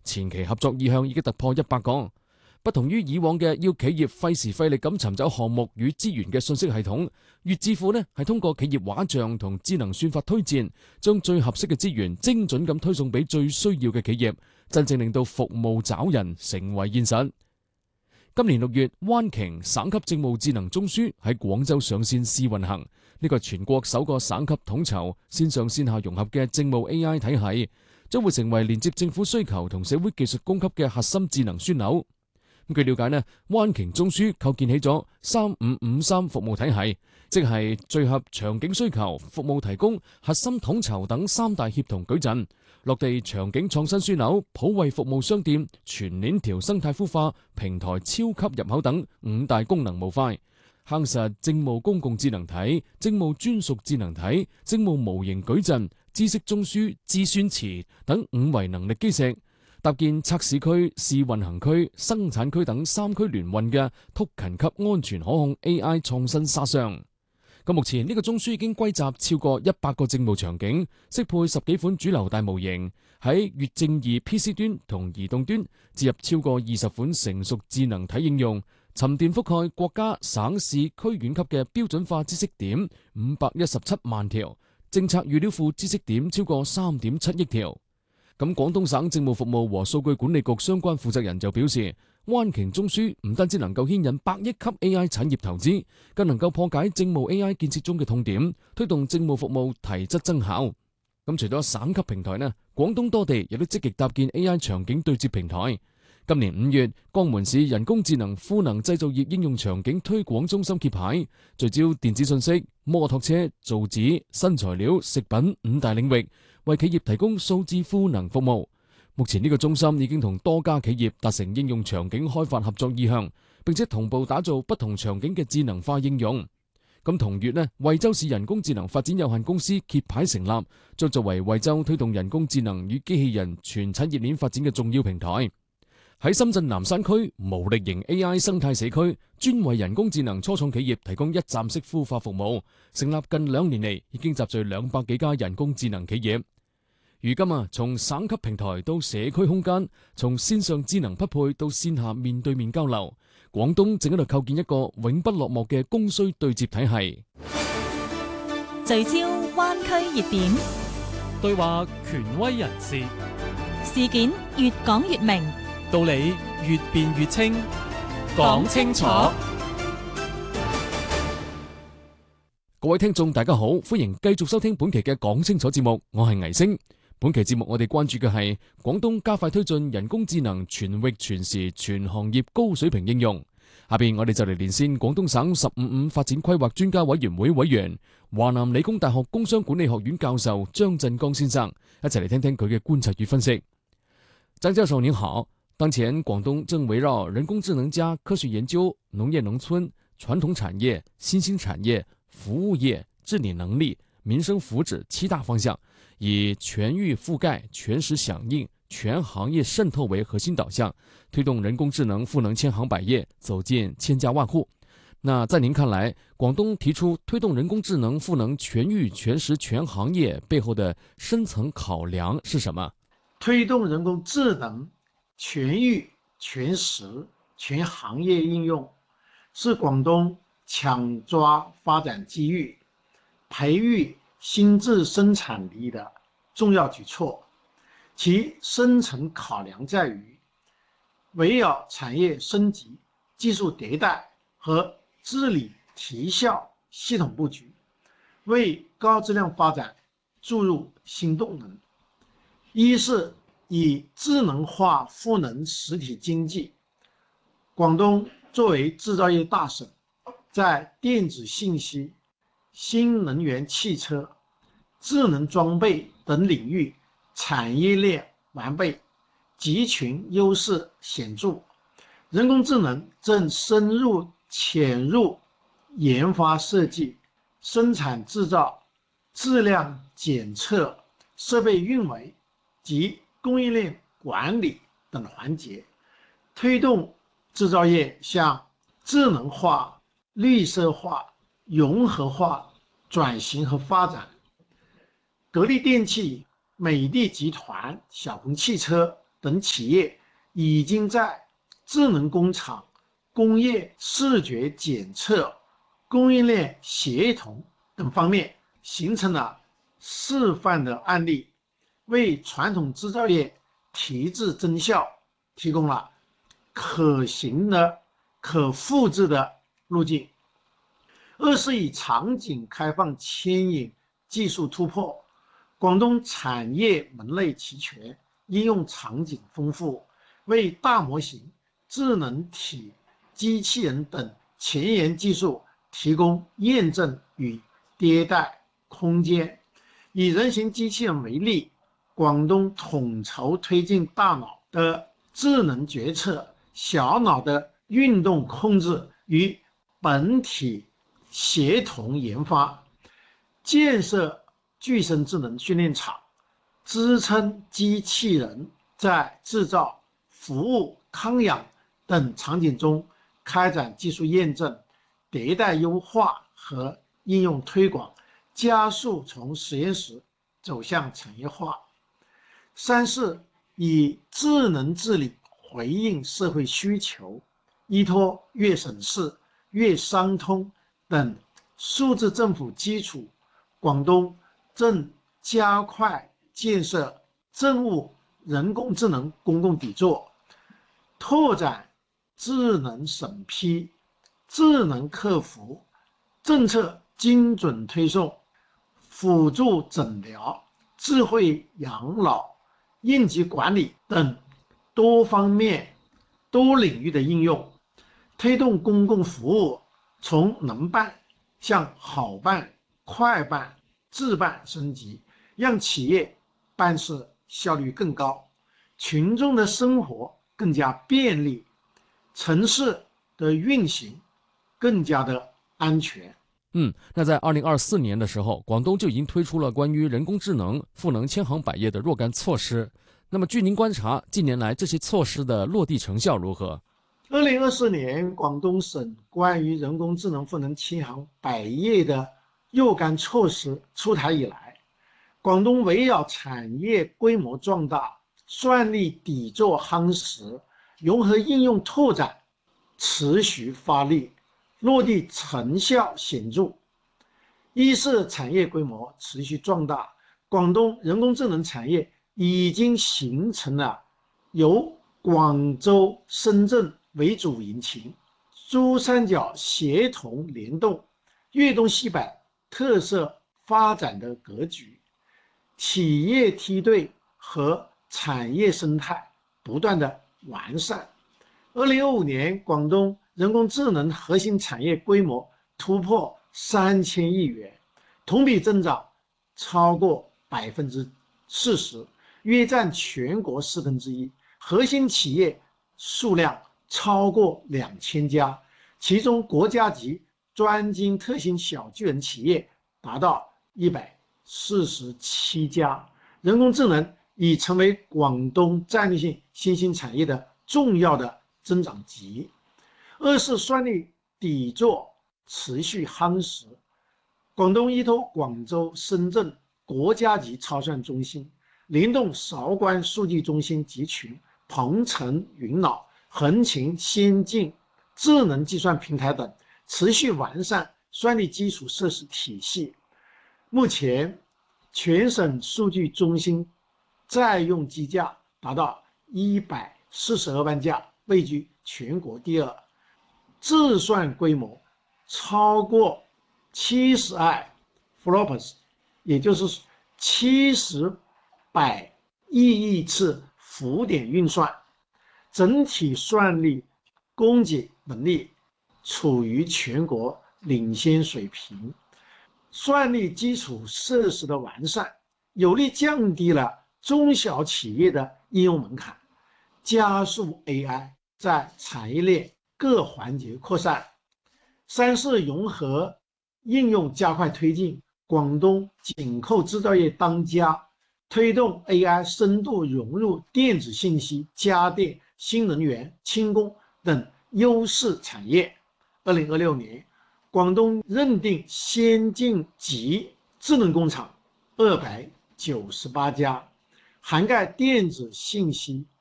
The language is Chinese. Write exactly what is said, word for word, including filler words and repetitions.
前期合作意向已經突破一百個。不同於以往嘅要企業費時費力咁尋找項目與資源嘅信息系統，粵智庫呢係通過企業畫像同智能算法推薦，將最合適嘅資源精準咁推送俾最需要嘅企業，真正令到服務找人成為現實。今年六月，灣瓊省級政務智能中樞喺廣州上線試運行，呢個係全國首個省級統籌線上線下融合嘅政務 A I 體系，將會成為連接政府需求同社會技術供給嘅核心智能樞紐。據了解呢，灣瓊中樞構建起咗三五五三服務體系，即係聚合場景需求、服務提供、核心統籌等三大協同矩陣，落地場景創新樞紐、普惠服務商店、全鏈條生態孵化、平台超級入口等五大功能模塊，夯實政務公共智能體、政務專屬智能體、政務模型矩陣、知識中樞、智宣池等五維能力基石。搭建測試區、試運行區、生產區等三區聯運嘅突勤級安全可控 A I 創新沙箱。咁目前呢個中樞已經歸集超過一百個政務場景，適配十幾款主流大模型，喺粵政二 P C 端同移動端接入超過二十款成熟智能體應用，沉澱覆蓋國家、省市、區縣級嘅標準化知識點五百一十七萬條，政策預料庫知識點超過三點七億條。咁廣東省政務服務和數據管理局相關負責人就表示，灣瓊中樞唔單止能夠牽引百億級 A I 產業投資，更能夠破解政務 A I 建設中嘅痛點，推動政務服務提質增效。咁除咗省級平台呢，廣東多地亦都積極搭建 A I 場景對接平台。今年五月，江門市人工智能賦能製造業應用場景推廣中心揭牌，聚焦電子信息、摩托車、造紙、新材料、食品五大領域，為企業提供數字賦能服務。目前呢個中心已經同多家企業達成應用場景開發合作意向，並且同步打造不同場景嘅智能化應用。咁同月呢，惠州市人工智能發展有限公司揭牌成立，將作為惠州推動人工智能與機器人全產業鏈發展嘅重要平台。喺深圳南山區毛力型 A I 生態社區，專為人工智能初創企業提供一站式孵化服務，成立近兩年嚟，已經集聚兩百幾家人工智能企業。如今啊，從省級平台到社區空間，從線上智能匹配到線下面對面交流，廣東正喺度構建一個永不落幕嘅供需對接體系。 聚焦灣區熱點， 對話權威人士， 事件越講越明， 道理越辯越清，講清楚。 各位聽眾大家好，歡迎繼續收聽本期嘅講清楚節目，我係倪星。本期節目我哋關注嘅係廣東加快推進人工智能全域全時全行業高水平應用。下邊我哋就嚟連線廣東省十五五發展規劃專家委員會委員、華南理工大學工商管理學院教授張振剛先生，一齊嚟聽聽佢嘅觀察與分析。張教授您好，當前廣東正圍繞人工智能加科學研究、農業農村、傳統產業、新興產業、服務業、治理能力、民生福祉七大方向，以全域覆蓋、全時響應、全行業滲透為核心導向，推動人工智能賦能千行百業，走進千家萬戶。那在您看來，廣東提出推動人工智能賦能全域、全時、全行業背後的深層考量是什麼？ 推動人工智能全域、全時、全行業應用，是廣東搶抓發展機遇、培育新質生產力的重要舉措。其深層考量在於，圍繞產業升級、技術迭代和治理提效系統布局，為高質量發展注入新動能。一是以智能化賦能實體經濟。廣東作為製造業大省，在電子信息、新能源汽車、智能裝備等領域產業鏈完備，集群優勢顯著。人工智能正深入潛入研發設計、生產製造、質量檢測、設備運維及供應鏈管理等環節，推動製造業向智能化、綠色化、融合化轉型和發展。格力電器、美的集團、小鵬汽車、 等企业已经在智能工厂、工业视觉检测、供应链协同等方面形成了示范的案例，为传统制造业提质增效提供了可行的、可复制的路径。二是以场景开放牵引技术突破，广东产业门类齐全，应用场景丰富，为大模型、智能体、机器人等前沿技术提供验证与迭代空间。以人形机器人为例，广东统筹推进大脑的智能决策、小脑的运动控制与本体协同研发，建设具身智能训练场，支撑机器人在制造、服务、康养等场景中开展技术验证、迭代优化和应用推广，加速从实验室走向产业化。三是以智能治理回应社会需求，依托粤省事、粤商通等数字政府基础，广东正加快建设政务人工智能公共底座，拓展智能审批、智能客服、政策精准推送、辅助诊疗、智慧养老、应急管理等多方面、多领域的应用，推动公共服务从能办向好办、快办、智办升级，让企业办事效率更高，群众的生活更加便利，城市的运行更加的安全。 嗯，那在二零二四年的时候，广东就已经推出了关于人工智能赋能千行百业的若干措施。那么据您观察，近年来这些措施的落地成效如何？ 二零二四年，广东省关于人工智能赋能千行百业的若干措施出台以来，广东围绕产业规模壮大、算力底座夯实、融合应用拓展，持续发力，落地成效显著。一是产业规模持续壮大，广东人工智能产业已经形成了由广州、深圳为主引擎，珠三角协同联动、粤东西北特色发展的格局，企业梯队和产业生态不断的完善。二零二五年，广东人工智能核心产业规模突破三千亿元，同比增长超过百分之四十，约占全国四分之一，核心企业数量超过两千家，其中国家级专精特新小巨人企业达到一百四十七家，人工智能已成为广东战略性新兴产业的重要的增长极。二是算力底座持续夯实，广东依托广州、深圳国家级超算中心，联动韶关数据中心集群、鹏程云脑、横琴先进智能计算平台等，持续完善算力基础设施体系。目前，全省数据中心在用机架达到一百四十二万架，位居全国第二，自算规模超过七十 I flops， 也就是七十百亿亿次浮点运算，整体算力供给能力处于全国领先水平。算力基础设施的完善，有力降低了中小企业的应用门槛，加速 A I 在产业链各环节扩散。三是融合应用加快推进，广东紧扣制造业当家，推动 A I 深度融入电子信息、家电、新能源、轻工等优势产业。二零二六年，广东认定先进级智能工厂二百九十八家，涵盖电子信息、